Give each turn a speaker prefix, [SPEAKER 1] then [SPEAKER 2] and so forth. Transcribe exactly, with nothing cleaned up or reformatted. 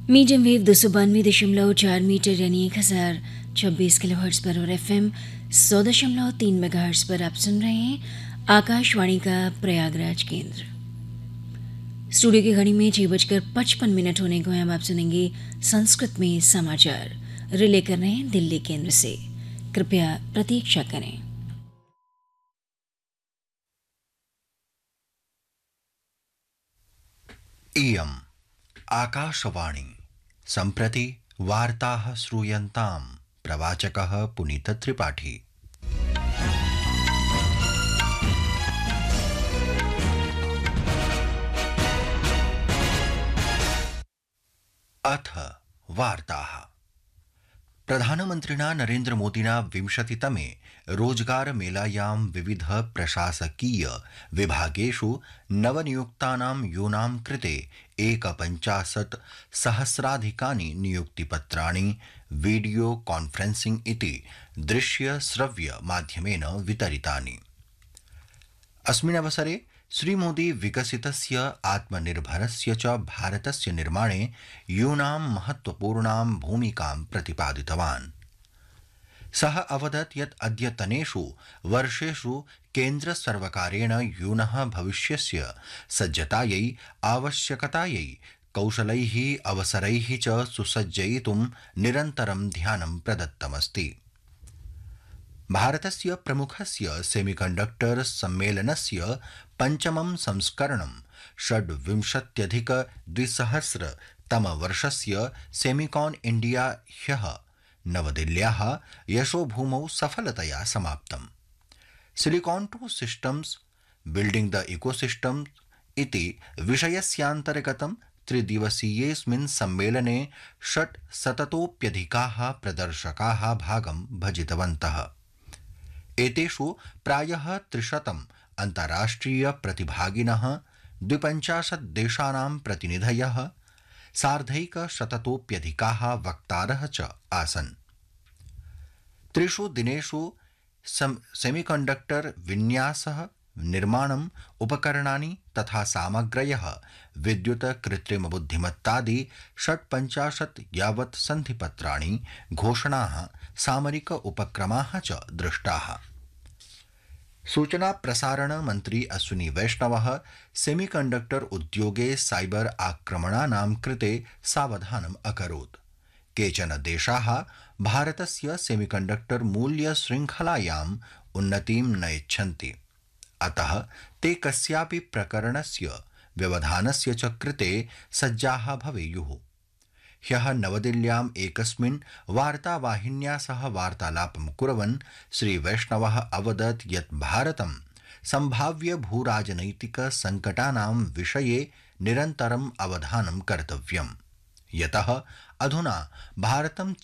[SPEAKER 1] Medium wave दो सौ बानवे दशमलव चार मीटर यानी एक हज़ार छब्बीस किलो हर्ट्स पर और एफ एम सौ दशमलव तीन मेगा हर्ट्स पर आप सुन रहे हैं आकाशवाणी का प्रयागराज केंद्र। स्टूडियो की घड़ी में छह बजकर पचपन मिनट होने को हैं। अब आप सुनेंगे संस्कृत में समाचार रिले कर रहे हैं दिल्ली केंद्र से। कृपया प्रतीक्षा करें।
[SPEAKER 2] इयम् आकाशवाणी सम्प्रति वार्ताः श्रूयन्ताम्। प्रवाचकः पुनीतत्रिपाठी। अथ वार्ताः। प्रधानमन्त्रिणा नरेन्द्रमोदिना विंशतितमे रोजगारमेलायां विविध प्रशासकीय विभागेषु नवनियुक्तानां यूनां कृते एकपञ्चाशत् सहस्राधिकानि नियुक्तिपत्राणि वीडियो कॉन्फ्रेंसिंग इति दृश्य श्रव्य माध्यमेन वितरितानि। अस्मिन् अवसरे श्रीमोदी विकसितस्य आत्मनिर्भरस्य च भारतस्य निर्माणे यूनां महत्वपूर्णां भूमिकां प्रतिपादितवान्। सः अवदत् यत् अद्यतनेषु वर्षेषु केन्द्रसर्वकारेण यूनः भविष्यस्य सज्जतायै आवश्यकतायै कौशलैः अवसरैः च सुसज्जयितुं निरन्तरं ध्यानं प्रदत्तमस्ति। भारतस्य प्रमुखस्य सेमीकण्डक्टर सम्मेलनस्य पञ्चमं संस्करणं षड्विंशत्यधिक द्विसहस्रतमवर्षस्य सेमिकॉन इंडिया ह्यः नवदिल्ल्याः यशोभूमौ सफलतया समाप्तम्। Silicon to systems building the ecosystem इति विषयस्यान्तर्गतं त्रिदिवसीयेऽस्मिन् सम्मेलने षट्शततोऽप्यधिकाः प्रदर्शकाः भागं भजितवन्तः। एतेषु प्रायः त्रिशतम् अन्ताराष्ट्रिय प्रतिभागिनः, द्विपञ्चाशत् देशानां प्रतिनिधयः, सार्धैकशततोऽप्यधिकाः वक्तारः च आसन्। त्रिषु दिनेषु सेमीकण्डक्टर विन्यासः, निर्माणम्, उपकरणानि तथा सामग्र्यः, विद्युत, कृत्रिम बुद्धिमत्तादि षट्पञ्चाशत् यावत् सन्धिपत्राणि, घोषणाः, सामरिक उपक्रमाः च दृष्टाः। सूचना प्रसारण मन्त्री अश्विनी वैष्णवः सेमीकण्डक्टर उद्योगे साइबर आक्रमणानां कृते सावधानम् अकरोत्। केचन देशाः भारतस्य सेमीकण्डक्टर मूल्य श्रृङ्खलायाम् उन्नतिं न इच्छन्ति, अतः ते कस्यापि प्रकरणस्य व्यवधानस्य च कृते सज्जाः भवेयुः। ह्यः नवदिल्ल्याम् एकस्मिन् वार्तावाहिन्या सह वार्तालापं कुर्वन् श्री वैष्णवः अवदत् यत् भारतं सम्भाव्य भूराजनैतिक संकटानां विषये निरन्तरम् अवधानं कर्तव्यम्, यतः अधुना भारतं